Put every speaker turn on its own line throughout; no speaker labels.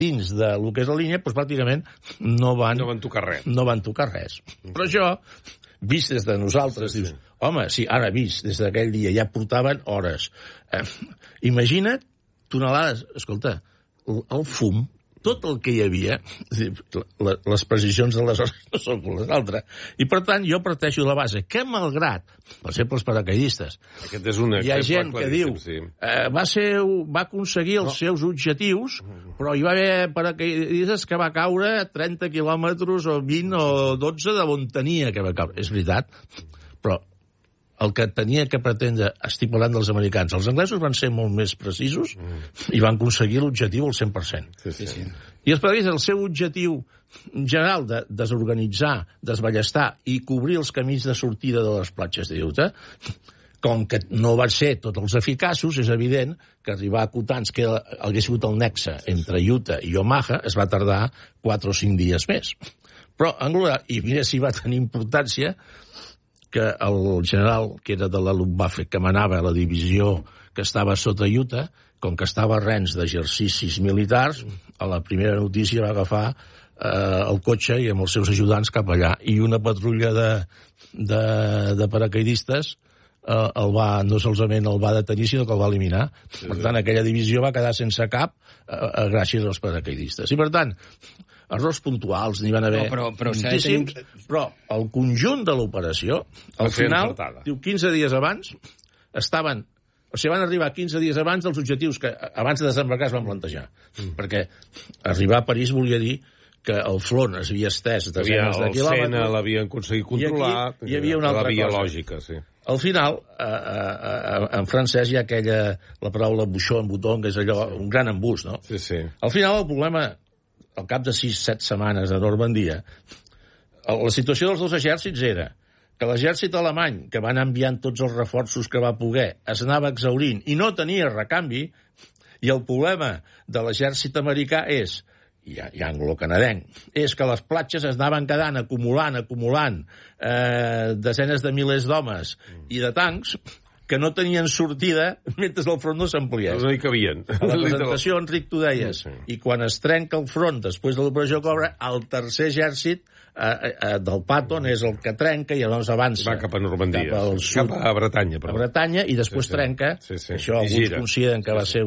dins del que és la línia, doncs pràcticament no van
tocar res.
No van tocar res. Però això, vist des de nosaltres, dius, home, sí, ara vist, des d'aquell dia ja portaven hores. Imagina't tonelades, escolta, el fum, tot el que hi havia, les precisions de les hores no són com les altres. I, per tant, jo parteixo de la base que, malgrat, per exemple, els paracaidistes, hi ha gent que diu va aconseguir els seus objectius, però hi va haver paracaidistes que va caure 30 quilòmetres o 20 o 12 de on tenia que va caure. És veritat, però el que tenia que pretendre, estic parlant dels americans, els anglesos van ser molt més precisos i van aconseguir l'objectiu al 100%.
Sí.
I els paracaidistes, el seu objectiu general de desorganitzar, desballestar i cobrir els camins de sortida de les platges de Utah, com que no van ser tots els eficaços, és evident que arribar a Cutans, que hagués sigut el nexe entre Utah i Omaha, es va tardar 4 o 5 dies més. Però, en global, i mira si va tenir importància que el general, que era de la Luftwaffe, que manava la divisió que estava sota Utah, com que estava a rens d'exercicis militars, a la primera notícia va agafar el cotxe i amb els seus ajudants cap allà. I una patrulla de paracaidistes no solament el va detenir, sinó que el va eliminar. Per tant, aquella divisió va quedar sense cap gràcies als paracaidistes. I, per tant, errors puntuals n'hi van haver moltíssims, però el conjunt de l'operació, al final, diu 15 dies abans, van arribar 15 dies abans dels objectius que abans de desembarcar es van plantejar. Perquè arribar a París volia dir que el front es havia estès desenes de quilòmetres.
El Sena l'havien aconseguit controlar,
hi havia una altra
via
cosa.
Lògica, sí.
Al final, en francès hi ha la paraula bouchon, bouton, que és allò, un gran embús, no?
Sí.
Al final, el problema, al cap de 6-7 setmanes a Normandia, la situació dels dos exèrcits era que l'exèrcit alemany, que van enviant tots els reforços que va poder, es anava exhaurint i no tenia recanvi, i el problema de l'exèrcit americà és, i anglo-canadenc, és que les platges es anaven quedant acumulant desenes de milers d'homes i de tancs que no tenien sortida mentre el front no s'ampliés.
No hi cabien.
A la presentació, Enric, tu deies, i quan es trenca el front després de l'operació Cobra, el tercer exèrcit del Patton és el que trenca i llavors avança.
Va cap a Normandia,
cap al sud,
cap a Bretanya.
A Bretanya, i després trenca. Això alguns consideren que va ser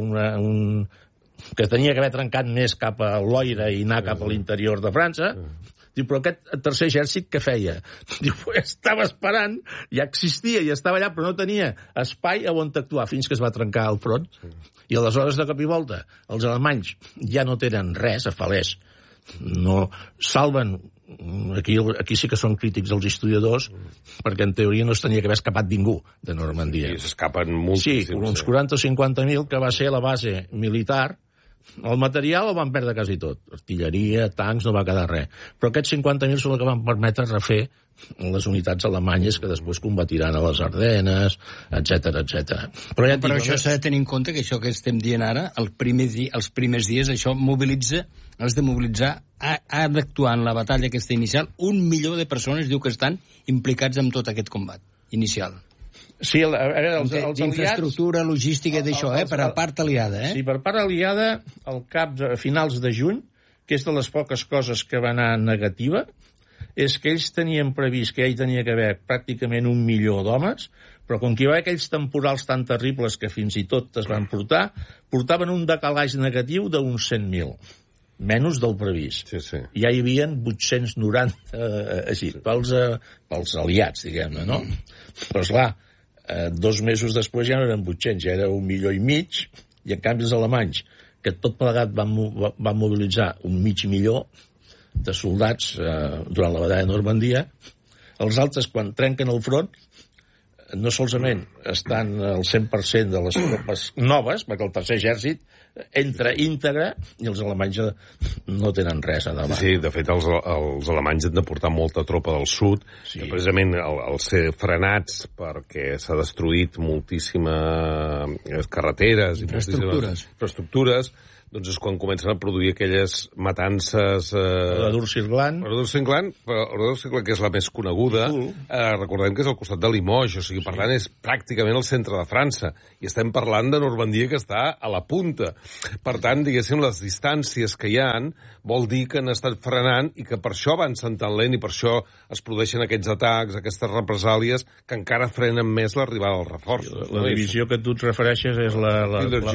que tenia que haver trencat més cap a Loira i anar cap a l'interior de França. Diu, però aquest tercer exèrcit què feia? Diu, estava esperant, ja existia i estava allà, però no tenia espai on actuar fins que es va trencar el front. I aleshores, de cop i volta, els alemanys ja no tenen res, afalers. No salven, aquí sí que són crítics els historiadors, perquè en teoria no es tenia que haver escapat ningú de Normandia.
I s'escapen moltíssims.
Sí, uns 40 o 50.000, que va ser la base militar. El material el van perdre quasi tot. Artilleria, tancs, no va quedar res. Però aquests 50.000 són els que van permetre refer les unitats alemanyes que després combatiran a les Ardenes, etc.
Però això s'ha de tenir en compte que això que estem dient ara, els primers dies, això has de mobilitzar, ha d'actuar en la batalla aquesta inicial, 1 milió de persones diu que estan implicats en tot aquest combat inicial.
Sí, els aliats...
D'infraestructura, logística d'això, per a part aliada,
Sí, per part aliada, a finals de juny, que és de les poques coses que va anar negativa, és que ells tenien previst que ja hi tenia que haver pràcticament 1 milió d'homes, però com que hi va haver aquells temporals tan terribles que fins i tot es van portaven un decalatge negatiu d'uns 100.000. Menys del previst.
Sí.
Ja hi havia 890 així, pels aliats, diguem-ne, no? Però, esclar, 2 mesos després ja no eren 800, ja era 1,5 milió, i en canvi els alemanys, que tot plegat van mobilitzar 1,5 milió de soldats durant la batalla de Normandia, els altres, quan trenquen el front, no solament estan al 100% de les tropes noves, perquè el tercer exèrcit entra íntegre i els alemanys no tenen res a davant.
Sí, de fet, els alemanys han de portar molta tropa del sud, que precisament al ser frenats perquè s'ha destruït moltíssimes carreteres i infraestructures, doncs és quan comencen a produir aquelles matances...
Oradour-sur-Glane.
Oradour-sur-Glane, que és la més coneguda, recordem que és al costat de Limoges, o sigui, per tant, és pràcticament al centre de França, i estem parlant de Normandia, que està a la punta. Per tant, diguéssim, les distàncies que hi ha vol dir que han estat frenant i que per això avancen tan lent i per això es produeixen aquests atacs, aquestes represàlies, que encara frenen més l'arribada dels reforços.
La divisió que tu et refereixes és la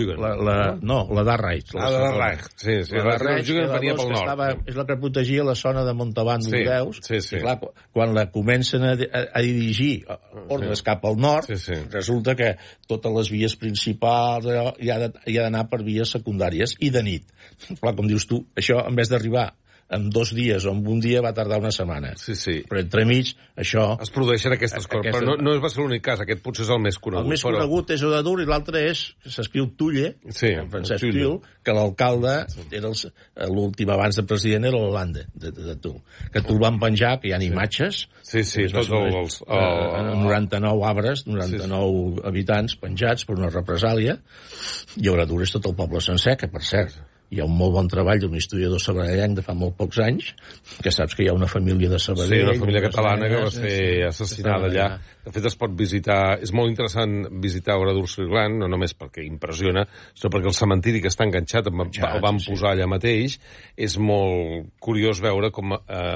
d'Arraig.
La d'Arraig, sí.
La d'Arraig venia pel nord. És la que protegia la zona de Montauban d'Ordeus.
Sí.
I clar, quan la comencen a dirigir ordres cap al nord, resulta que totes les vies principals hi ha d'anar per vies secundàries i de nit. Clar, com dius tu, això en vez d'arribar en 2 dies o en un dia va tardar una setmana.
Sí.
Però entremig, això...
Es produeixen aquestes coses, però no va ser l'únic cas, aquest potser és el més conegut.
El més conegut és Oradour i l'altre s'escriu Tulle, en Francesc Tulle, que l'alcalde era l'últim abans de president era l'Hollande, de Tulle. Que Tulle van penjar, que hi ha imatges...
Sí, tots els...
99 arbres, 99 habitants penjats per una represàlia, i Oradour és tot el poble sencer, que per cert... Hi ha un molt bon treball d'un historiador sabadellenc de fa molt pocs anys, que saps que hi ha una família de Sabadell...
Sí, una família catalana que va ser assassinada allà. De fet, es pot visitar... És molt interessant visitar Oradour-sur-Glane, no només perquè impressiona, sinó perquè el cementiri que està enganxat, el van posar allà mateix. És molt curiós veure com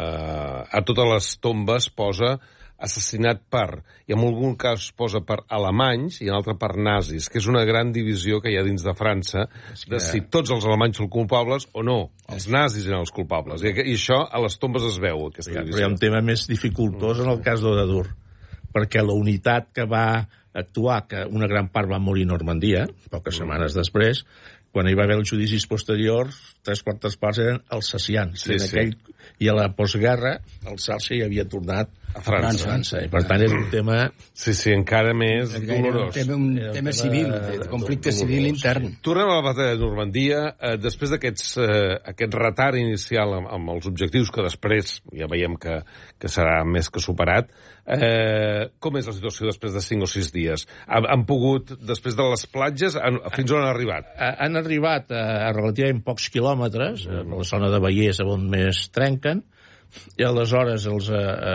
a totes les tombes posa assassinat per, i en algun cas posa per alemanys i en altre per nazis, que és una gran divisió que hi ha dins de França, de si tots els alemanys són culpables o no. Els nazis eren els culpables. I això a les tombes es veu, aquesta divisió.
Però hi ha un tema més dificultós en el cas d'Oradour, perquè la unitat que va actuar, que una gran part va morir a Normandia, poques setmanes després, quan hi va haver els judicis posteriors, 3/4 parts eren alsacians. I a la postguerra, Alsàcia hi havia tornat a França. I per tant és un tema...
Sí, encara més dolorós.
Un tema civil, de conflicte civil intern.
Tornem a la batalla de Normandia. Després d'aquest retard inicial amb els objectius, que després ja veiem que serà més que superat, com és la situació després de 5 o 6 dies? Han pogut, després de les platges, fins on han arribat?
Han arribat a relativament pocs quilòmetres, a la zona de Bayers, on més trenquen, i aleshores els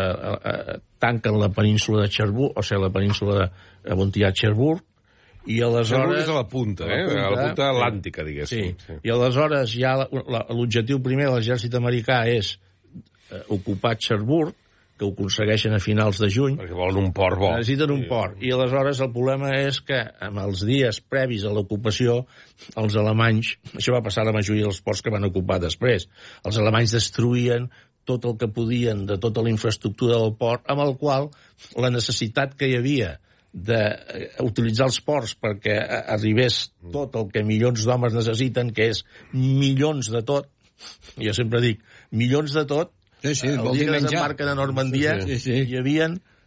tanquen la península de Cherbourg, o sigui, la península de Montiat-Cherbourg, i aleshores...
Cherbourg és a la punta, a la punta atlàntica, diguéssim.
Sí. I aleshores ja l'objectiu primer de l'exèrcit americà és ocupar Cherbourg, que ho aconsegueixen a finals de juny.
Perquè volen un port bo.
Necessiten un port. I aleshores el problema és que amb els dies previs a l'ocupació, els alemanys, això va passar a la majoria dels ports que van ocupar després, els alemanys destruïen tot el que podien de tota la infraestructura del port, amb el qual la necessitat que hi havia d'utilitzar els ports perquè arribés tot el que milions d'homes necessiten, que és milions de tot, jo sempre dic, milions de tot, el dia que desembarquen a Normandia hi havia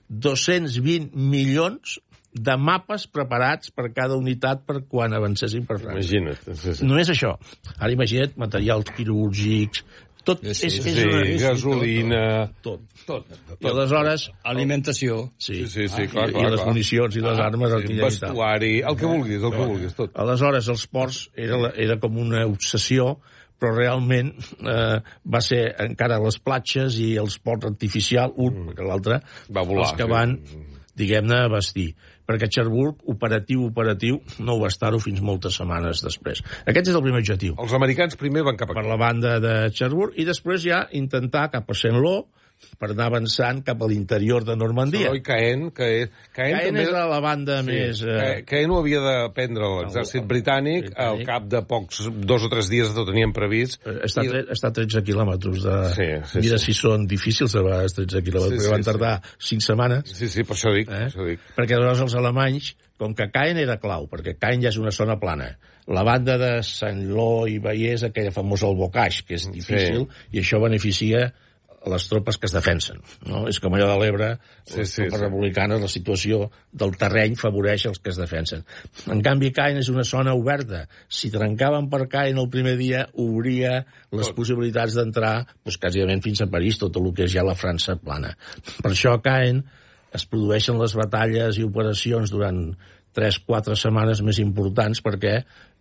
220 milions de mapes preparats per cada unitat per quan avancessin per França.
Imagina't.
Només això. Ara imagina't materials quirúrgics, tot
gasolina...
Tot. I aleshores...
Alimentació.
Sí,
clar.
I les municions i les armes...
Vestuari, el que vulguis, tot.
Aleshores, els ports era com una obsessió, però realment va ser encara les platges i els ports artificials, perquè l'altre, els que van, diguem-ne, vestir. Perquè Cherbourg, operatiu, no ho va estar-ho fins moltes setmanes després. Aquest és el primer objectiu.
Els americans primer van cap a...
Per la banda de Cherbourg, i després ja intentar cap a Saint-Lô, per anar avançant cap a l'interior de Normandia.
Caen també...
és la banda més...
Caen ho havia de prendre l'exèrcit britànic, al cap de pocs, 2 o 3 dies ho tenien previst.
Està a 13 quilòmetres de... Mira si són difícils a vegades 13 quilòmetres, perquè van tardar 5 setmanes.
Sí, per això dic.
Perquè aleshores els alemanys, com que Caen era clau, perquè Caen ja és una zona plana, la banda de Saint-Lô i Bayers, aquella famosa el bocage, que és difícil, i això beneficia les tropes que es defensen. No? És com allò de l'Ebre, les tropes republicanes, la situació del terreny favoreix els que es defensen. En canvi, Caen és una zona oberta. Si trencaven per Caen el primer dia, obria les possibilitats d'entrar quasiment fins a París, tot el que és ja la França plana. Per això a Caen es produeixen les batalles i operacions durant 3-4 setmanes més importants, perquè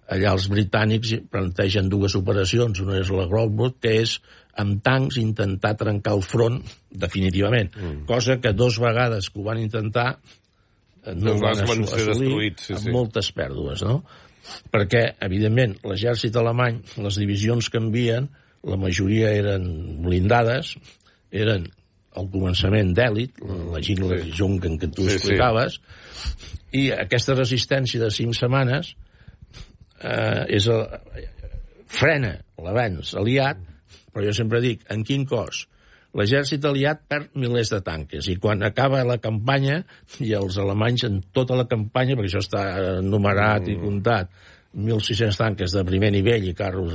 allà els britànics plantegen dues operacions, una és la Groundwood, que és amb tancs intentar trencar el front definitivament, cosa que 2 vegades que ho van intentar no ho van assolir amb moltes pèrdues, no? Perquè, evidentment, l'exèrcit alemany, les divisions que envien, la majoria eren blindades, eren al començament d'èlit, la Junken que tu explicaves, i aquesta resistència de 5 setmanes frena l'avanç aliat, però jo sempre dic, en quin cost? L'exèrcit aliat perd milers de tanques, i quan acaba la campanya, i els alemanys en tota la campanya, perquè això està numerat i comptat, 1.600 tanques de primer nivell i carros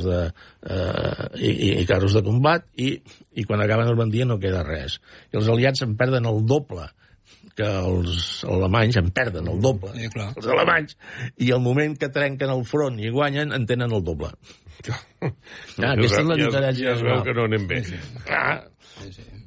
de combat, i quan acaba Normandia no queda res. I els aliats en perden el doble que els alemanys, en perden el doble, els alemanys, i al moment que trenquen el front i guanyen, en tenen el doble. Aquesta és la diferència.
Ja es veu que no anem bé.